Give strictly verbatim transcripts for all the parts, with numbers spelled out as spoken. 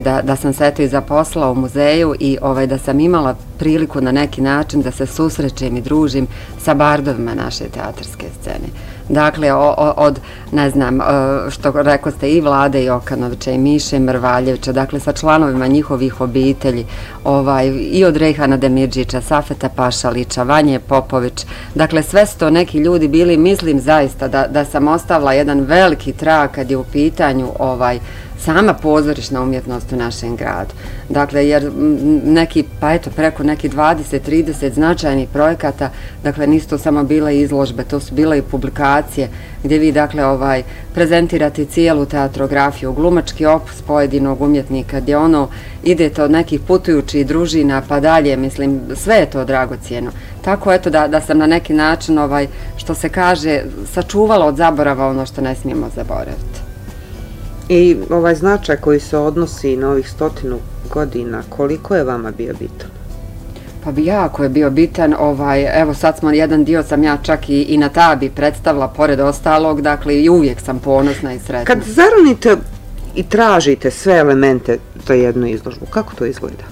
Da, da sam se eto i zaposlala u muzeju i ovaj, da sam imala priliku na neki način da se susrećem i družim sa bardovima naše teatarske scene. Dakle, o, o, od, ne znam, što rekao ste, i Vlade Jokanovića i Miše Mrvaljevića, dakle, sa članovima njihovih obitelji, ovaj, i od Rejhana Demirđića, Safeta Pašalića, Vanje Popović, dakle, sve su to neki ljudi bili, mislim zaista da, da sam ostavila jedan veliki trag kad je u pitanju ovaj, sama pozorišna umjetnost u našem gradu. Dakle, jer neki, pa eto, preko neki dvadeset trideset značajnih projekata, dakle, nisu to samo bile izložbe, to su bile i publikacije gdje vi, dakle, ovaj, prezentirate cijelu teatrografiju, glumački opus pojedinog umjetnika, gdje ono idete od nekih putujućih družina pa dalje, mislim, sve je to dragocijeno. Tako, eto, da, da sam na neki način, ovaj, što se kaže, sačuvala od zaborava ono što ne smijemo zaboraviti. I ovaj značaj koji se odnosi na ovih stotinu godina, koliko je vama bio bitan? Pa bi jako je bio bitan, ovaj, evo sad smo jedan dio sam ja čak i, i na Tabi predstavila pored ostalog, dakle i uvijek sam ponosna i sretna. Kad zaronite i tražite sve elemente za jednu izložbu, kako to izgleda?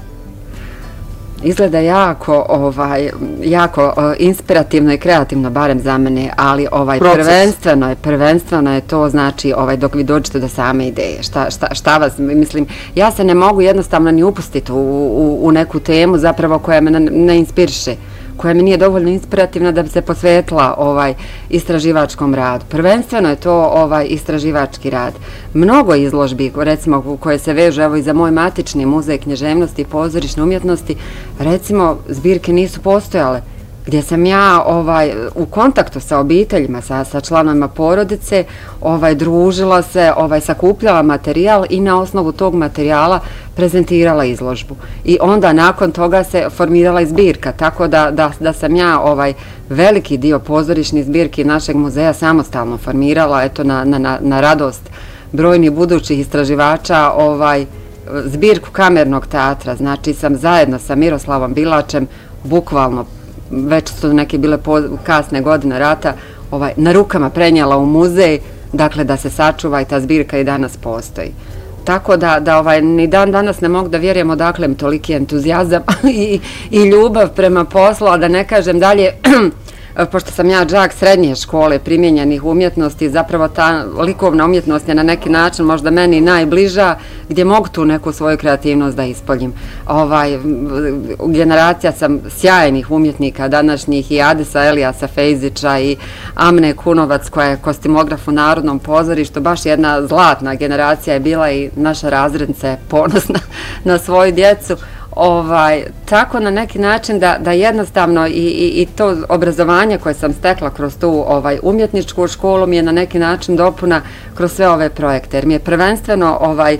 Izgleda jako, ovaj, jako uh, inspirativno i kreativno, barem za mene, ali ovaj, prvenstveno je, prvenstveno je to, znači, ovaj, dok vi dođete do same ideje. Šta, šta, šta vas, mislim, ja se ne mogu jednostavno ni upustiti u, u, u neku temu zapravo koja me ne, ne inspiriše, koja mi nije dovoljno inspirativna da bi se posvetila ovaj istraživačkom radu. Prvenstveno je to ovaj istraživački rad. Mnogo izložbi, recimo, koje se vežu evo i za moj matični muzej književnosti i pozorišne umjetnosti, recimo, zbirke nisu postojale, gdje sam ja ovaj u kontaktu sa obiteljima, sa, sa članovima porodice, ovaj družila se, ovaj sakupljala materijal i na osnovu tog materijala prezentirala izložbu. I onda nakon toga se formirala i zbirka, tako da, da, da sam ja ovaj veliki dio pozorišnih zbirki našeg muzeja samostalno formirala, eto na, na, na radost brojnih budućih istraživača, ovaj zbirku kamernog teatra, znači sam zajedno sa Miroslavom Bilačem bukvalno, već su neke bile kasne godine rata, ovaj, na rukama prenijela u muzej, dakle da se sačuva i ta zbirka i danas postoji. Tako da, da ovaj, ni dan danas ne mogu da vjerujem odakle mi toliki entuzijazam i, i ljubav prema poslu, a da ne kažem dalje, pošto sam ja đak srednje škole primijenjenih umjetnosti, zapravo ta likovna umjetnost je na neki način možda meni najbliža, gdje mogu tu neku svoju kreativnost da ispoljim. Ovaj, generacija sam sjajnih umjetnika današnjih, i Adisa Elijasa Fejzića i Amne Kunovac, koja je kostimograf u Narodnom pozorištu, baš jedna zlatna generacija je bila i naša razrednica je ponosna na svoju djecu. Ovaj, tako na neki način da, da jednostavno i, i, i to obrazovanje koje sam stekla kroz tu ovaj, umjetničku školu mi je na neki način dopuna kroz sve ove projekte. Jer mi je prvenstveno ovaj,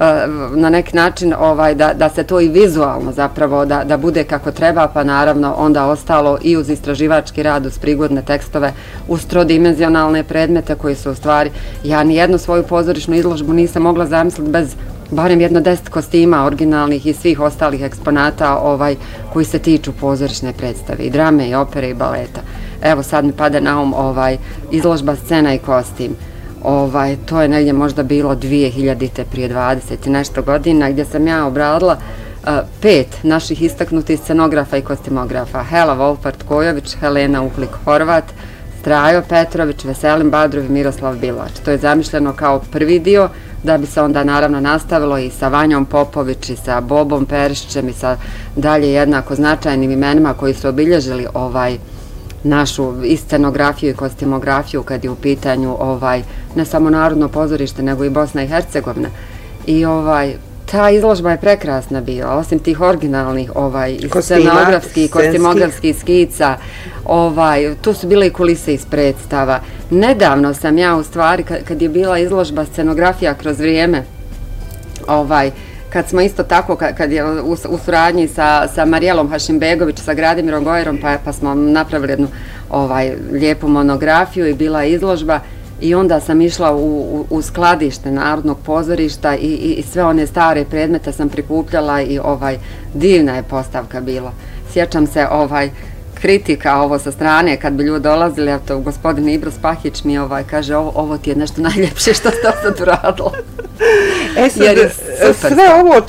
na neki način ovaj, da, da se to i vizualno zapravo da, da bude kako treba, pa naravno onda ostalo i uz istraživački rad, uz prigodne tekstove, uz trodimenzionalne predmete koji su u stvari, ja ni jednu svoju pozorišnu izložbu nisam mogla zamisliti bez barem jedno deset kostima originalnih i svih ostalih eksponata ovaj, koji se tiču pozorišne predstave, i drame, i opere, i baleta. Evo sad mi pada na um ovaj, izložba Scena i kostim. Ovaj, to je negdje možda bilo dvije hiljadite prije dvadeset i nešto godina, gdje sam ja obradila uh, pet naših istaknutih scenografa i kostimografa. Hela Volfart-Kojović, Helena Uhlik-Horvat, Strajo Petrović, Veselin Badrov i Miroslav Bilač. To je zamišljeno kao prvi dio, da bi se onda naravno nastavilo i sa Vanjom Popović i sa Bobom Perišićem i sa dalje jednako značajnim imenima koji su obilježili ovaj našu i scenografiju i kostimografiju kad je u pitanju ovaj ne samo Narodno pozorište nego i Bosna i Hercegovina. I ovaj ta izložba je prekrasna bila, osim tih originalnih ovaj scenografskih i kostimografskih skica, ovaj tu su bile i kulise iz predstava. Nedavno sam ja u stvari kad, kad je bila izložba scenografija kroz vrijeme, ovaj kad smo isto tako, kad je u, u suradnji sa, sa Marijelom Hašimbegović, sa Gradimirom Gojerom, pa, pa smo napravili jednu ovaj, lijepu monografiju i bila izložba, i onda sam išla u, u, u skladište Narodnog pozorišta i, i, i sve one stare predmete sam prikupljala i ovaj divna je postavka bila. Sjećam se ovaj kritika ovo sa strane kad bi ljudi dolazili, a to gospodin Ibro Spahić mi ovaj kaže ovo, ovo ti je nešto najljepše što ste sad uradila. E sad, sve ovo